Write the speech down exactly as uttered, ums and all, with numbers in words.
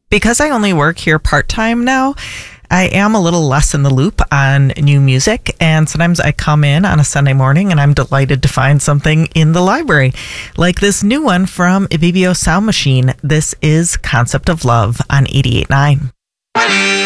Because I only work here part-time now, I am a little less in the loop on new music, and sometimes I come in on a Sunday morning and I'm delighted to find something in the library, like this new one from Ibibio Sound Machine. This is Concept of Love on eighty-eight point nine.